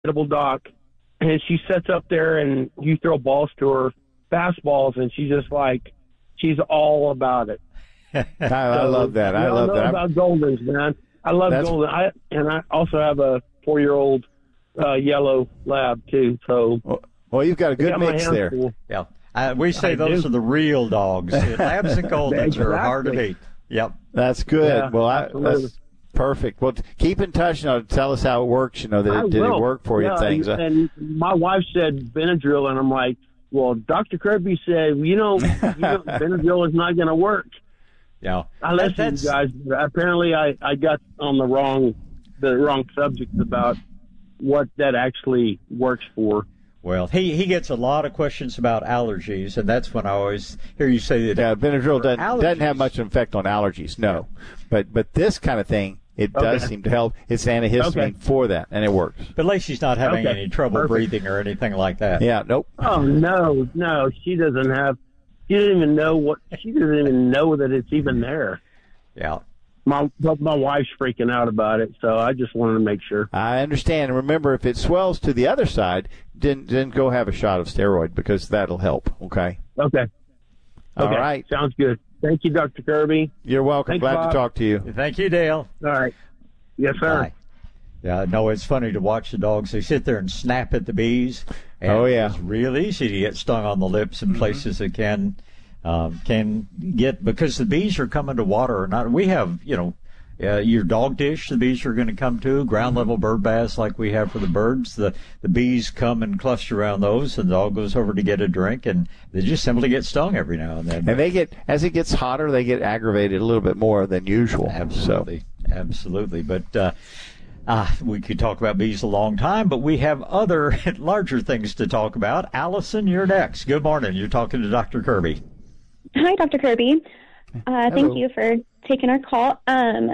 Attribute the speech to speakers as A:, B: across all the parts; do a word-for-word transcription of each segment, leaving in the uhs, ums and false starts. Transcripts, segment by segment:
A: inflatable dock, and she sits up there and you throw balls to her, fastballs, and she's just like, she's all about it.
B: I, so, I love that. I love
A: know
B: that.
A: about Goldens, man. I love
B: That's...
A: Golden. I and I also have a four-year-old uh, yellow lab too. So,
B: well, well you've got a good mix there.
C: Full. Yeah, uh, we say I those do. are the real dogs. Labs and Goldens exactly. are hard to beat. Yep,
B: that's good.
A: Yeah,
B: well, I, that's perfect. Well, keep in touch. You know, tell us how it works. You know, that, did it work for
A: yeah,
B: you? Things.
A: And, and my wife said Benadryl, and I'm like, well, Doctor Kirby said, you know, you know Benadryl is not going to work.
C: Yeah,
A: I listened to you guys. Apparently, I, I got on the wrong the wrong subject about what that actually works for.
C: Well, he, he gets a lot of questions about allergies, and that's when I always hear you say that.
B: Yeah, Benadryl doesn't, doesn't have much effect on allergies, no. But but this kind of thing, it okay. does seem to help. It's antihistamine okay. for that, and it works.
C: But Lacey's not having okay. any trouble Perfect. breathing or anything like that.
B: Yeah, nope.
A: Oh, no, no, she doesn't have. She doesn't even know what. She doesn't even know that it's even there.
C: Yeah.
A: My my wife's freaking out about it, so I just wanted to make sure.
B: I understand. And remember, if it swells to the other side, then then go have a shot of steroid because that'll help. Okay.
A: Okay.
B: All
A: okay.
B: right.
A: Sounds good. Thank you, Doctor Kirby.
B: You're welcome.
A: Thanks,
B: Glad
A: Bob.
B: to talk to you.
C: Thank you, Dale.
A: All right. Yes, sir.
C: Bye. Yeah, no, it's funny to watch the dogs. They sit there and snap at the bees. And
B: oh, yeah.
C: It's real easy to get stung on the lips in places that can um, can get, because the bees are coming to water or not. We have, you know, uh, your dog dish, the bees are going to come to. Ground level bird baths like we have for the birds. The, the bees come and cluster around those, and the dog goes over to get a drink, and they just simply get stung every now and then.
B: And they get, as it gets hotter, they get aggravated a little bit more than usual.
C: Absolutely.
B: So.
C: Absolutely. But, uh, Uh, we could talk about bees a long time, but we have other larger things to talk about. Allison, you're next. Good morning. You're talking to Doctor Kirby.
D: Hi, Doctor Kirby. Uh, thank you for taking our call. Um,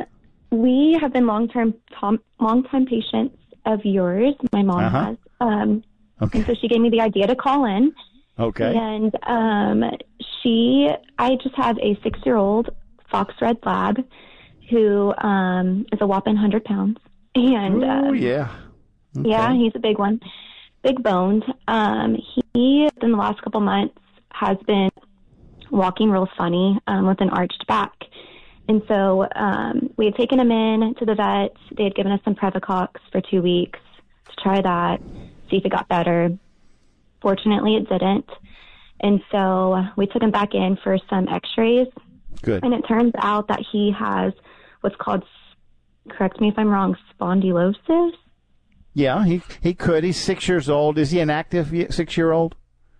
D: we have been long-term tom- long-time patients of yours. My mom
B: uh-huh.
D: has. Um,
B: okay.
D: And so she gave me the idea to call in.
B: Okay.
D: And um, she, I just have a six-year-old fox red lab who um, is a whopping one hundred pounds. And
B: oh,
D: um,
B: yeah. Okay.
D: Yeah, he's a big one, big boned. Um, he, in the last couple months, has been walking real funny um, with an arched back. And so um, we had taken him in to the vet. They had given us some Previcox for two weeks to try that, see if it got better. Fortunately, it didn't. And so we took him back in for some x-rays.
B: Good.
D: And it turns out that he has what's called, correct me if I'm wrong, spondylosis?
B: Yeah, he he could. He's six years old. Is he an active six-year-old?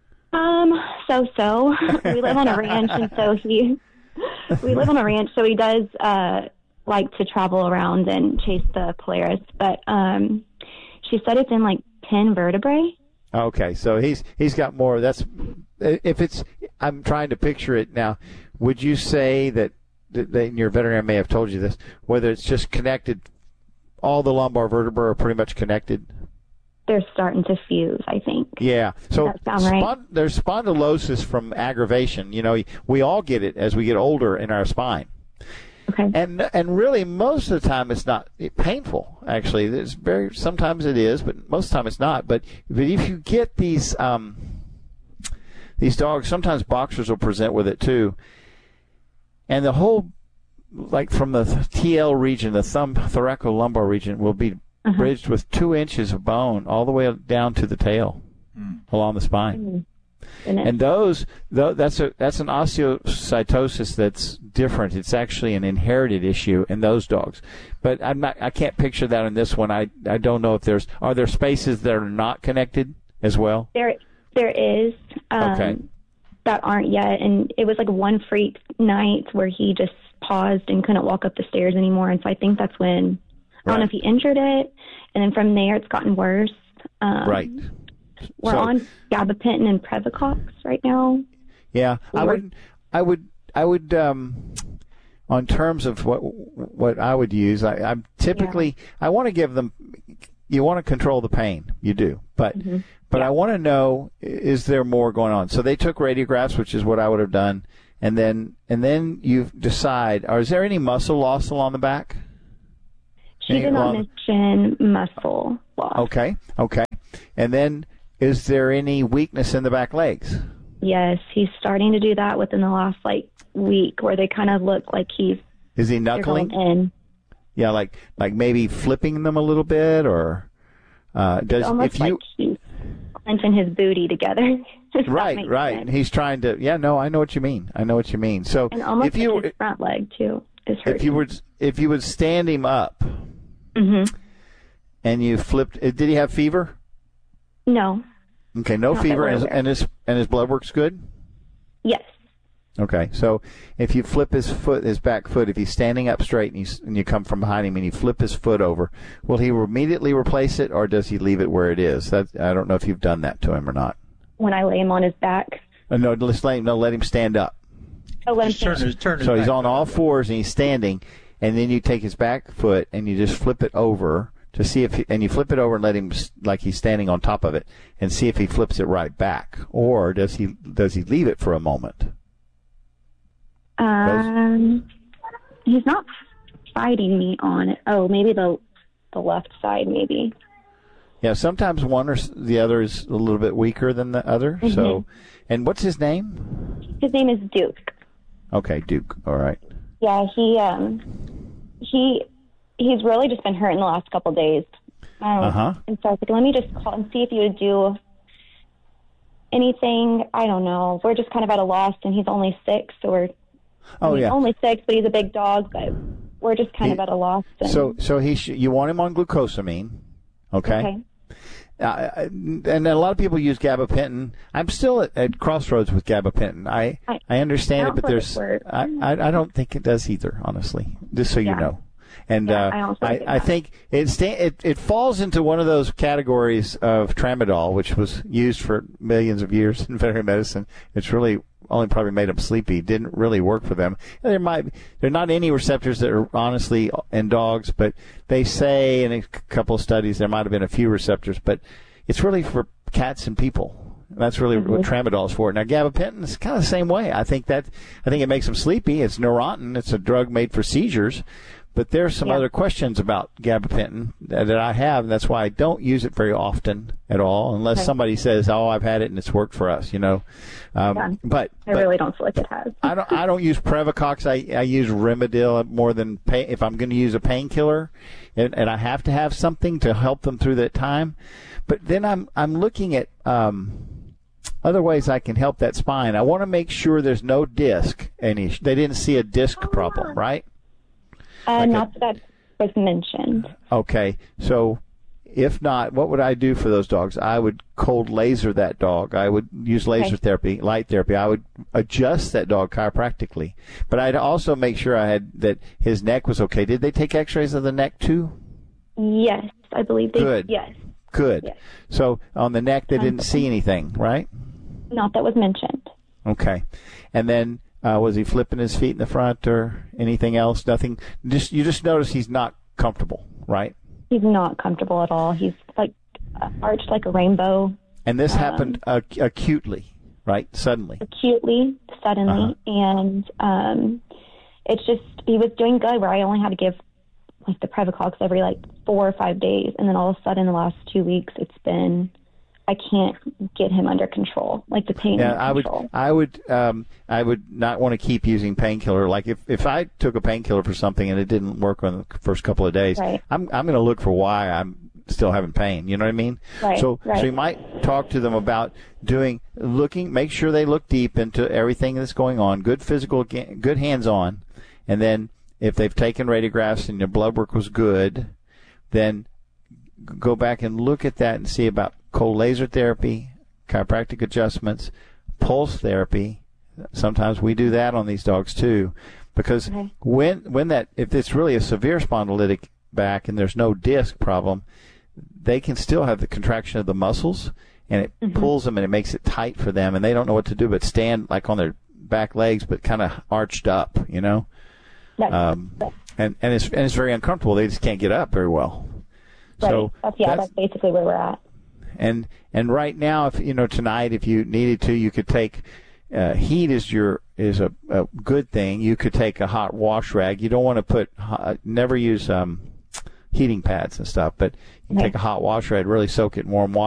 D: Um, so-so. We live on a ranch, and so he, we live on a ranch, so he does uh, like to travel around and chase the Polaris. But um, she said it's in like ten vertebrae.
B: Okay, so he's he's got more. That's if it's. I'm trying to picture it now. Would you say that? That your veterinarian may have told you this, whether it's just connected, all the lumbar vertebrae are pretty much connected?
D: They're starting to fuse, I think.
B: Yeah. So
D: that sound right?
B: There's spondylosis from aggravation. You know, we all get it as we get older in our spine.
D: Okay.
B: And and really, most of the time, it's not painful. Actually, it's very. Sometimes it is, but most of the time it's not. But but if you get these um, these dogs, sometimes boxers will present with it too. And the whole, like from the T L region, the thumb thoracolumbar region, will be uh-huh. bridged with two inches of bone all the way down to the tail, mm. along the spine. Mm-hmm. And those, that's a that's an osteocytosis that's different. It's actually an inherited issue in those dogs. But I'm not. I can't picture that in this one. I I don't know if there's are there spaces that are not connected as well.
D: There there is. Um, okay. That aren't yet, and it was like one freak night where he just paused and couldn't walk up the stairs anymore, and so I think that's when I don't know if he injured it, and then from there it's gotten worse. Um,
B: right.
D: We're
B: so,
D: on gabapentin and Previcox right now.
B: Yeah, I would, I would, I would. Um, on terms of what what I would use, I, I'm typically yeah. I want to give them. You want to control the pain, you do, but. Mm-hmm. But yeah. I want to know, is there more going on? So they took radiographs, which is what I would have done, and then and then you decide, or is there any muscle loss along the back?
D: She
B: Any
D: did not
B: long-
D: mention muscle loss.
B: Okay, okay. And then, is there any weakness in the back legs?
D: Yes, he's starting to do that within the last like week, where they kind of look like he's
B: Is he
D: they're
B: knuckling?
D: going in.
B: Yeah, like like maybe flipping them a little bit, or uh, does
D: Almost
B: if you
D: like he's clenching his booty together. if that
B: right
D: makes
B: right
D: sense.
B: he's trying to yeah no I know what you mean I know what you mean. So
D: And almost
B: if you
D: like his front leg too is hurting.
B: if you would if you would stand him up
D: Mm-hmm.
B: and you flipped, did he have fever?
D: No.
B: Okay, no
D: Not that
B: fever,
D: we're
B: and,
D: aware.
B: and his and his blood work's good.
D: Yes.
B: Okay, so if you flip his foot, his back foot, if he's standing up straight and you, and you come from behind him and you flip his foot over, will he immediately replace it, or does he leave it where it is? That, I don't know if you've done that to him or not.
D: When I lay him on his back.
B: Uh, no, let's let him, no, let him stand up.
D: Oh, let him
C: Just turn
D: finish.
C: his, turn his
B: So he's
C: back
B: on all fours and he's standing, and then you take his back foot and you just flip it over to see if, he, and you flip it over and let him s- like he's standing on top of it, and see if he flips it right back, or does he does he leave it for a moment?
D: Um, he's not fighting me on it. Oh, maybe the the left side, maybe.
B: Yeah, sometimes one or s- the other is a little bit weaker than the other.
D: Mhm.
B: So, and what's his name?
D: His name is Duke.
B: Okay, Duke. All right.
D: Yeah, he um he he's really just been hurting the last couple of days. Um,
B: Uh-huh.
D: And so I was like, let me just call and see if you would do anything. I don't know. We're just kind of at a loss, and he's only six, so we're
B: Oh
D: he's
B: yeah.
D: only six, but he's a big dog. But we're just kind
B: He-
D: of at a loss. And,
B: So so he sh- you want him on glucosamine, okay?
D: okay.
B: Uh, and a lot of people use gabapentin. I'm still at, at crossroads with gabapentin. I
D: I-
B: I understand
D: I
B: it, but
D: don't
B: there's
D: think it works.
B: I, I I don't think it does either, honestly. Just so you
D: Yeah.
B: know. And
D: Yeah,
B: uh,
D: I don't think
B: I,
D: it
B: I
D: does.
B: think it, sta- it it falls into one of those categories of tramadol, which was used for millions of years in veterinary medicine. It's really only probably made them sleepy. Didn't really work for them. And there might there are not any receptors that are honestly in dogs, but they say in a c- couple of studies there might have been a few receptors, but it's really for cats and people. That's really what tramadol is for. Now, gabapentin is kind of the same way. I think that I think it makes them sleepy. It's Neurontin. It's a drug made for seizures. But there's some
D: Yeah.
B: other questions about gabapentin that, that I have, and that's why I don't use it very often at all, unless
D: Okay.
B: somebody says, "Oh, I've had it and it's worked for us," you know. Um,
D: Yeah.
B: But,
D: I
B: but
D: really don't feel like it has.
B: I don't. I don't use Previcox. I, I use Rimadyl more than pain, if I'm going to use a painkiller, and, and I have to have something to help them through that time. But then I'm I'm looking at um, other ways I can help that spine. I want to make sure there's no disc. Any they didn't see a disc problem, right?
D: Uh,
B: Like a-
D: not that was mentioned.
B: Okay, so if not, what would I do for those dogs? I would cold laser that dog. I would use laser
D: Okay.
B: therapy, light therapy. I would adjust that dog chiropractically. But I'd also make sure I had that his neck was okay. Did they take x-rays of the neck too?
D: Yes, I believe they.
B: Good.
D: Yes,
B: Good.
D: Yes.
B: So on the neck they didn't see anything, right?
D: not that was mentioned.
B: Okay. And then uh, was he flipping his feet in the front or anything else? Nothing. Just you just notice he's not comfortable, right?
D: He's not comfortable at all. He's like uh, arched like a rainbow,
B: And this
D: Um,
B: happened ac- acutely, right? Suddenly.
D: acutely, suddenly,
B: Uh-huh.
D: and um, it's just he was doing good. Where I only had to give like the Previcox every like four or five days, and then all of a sudden, the last two weeks, it's been I can't get him under control. Like the pain
B: Yeah,
D: under
B: I would,
D: control.
B: I would, um, I would not want to keep using painkiller. Like if, if I took a painkiller for something and it didn't work on the first couple of days,
D: Right.
B: I'm, I'm going to look for why I'm still having pain. You know what I mean?
D: Right,
B: So,
D: right.
B: so you might talk to them about doing, looking, make sure they look deep into everything that's going on. Good physical, ga- good hands-on, and then if they've taken radiographs and your blood work was good, then go back and look at that and see about cold laser therapy, chiropractic adjustments, pulse therapy. Sometimes we do that on these dogs too, because
D: Okay.
B: when when that if it's really a severe spondylitic back and there's no disc problem, they can still have the contraction of the muscles, and it
D: Mm-hmm.
B: pulls them and it makes it tight for them, and they don't know what to do but stand like on their back legs, but kind of arched up, you know.
D: That's,
B: Um, and and it's and it's very uncomfortable. They just can't get up very well.
D: right.
B: So
D: that's, yeah, that's, basically where we're at.
B: and and right now, if you know tonight, if you needed to, you could take uh, heat is your is a, a good thing. You could take a hot wash rag. You don't want to put hot, never use um, heating pads and stuff. But you can
D: Okay.
B: take a hot wash rag, really soak it in warm water.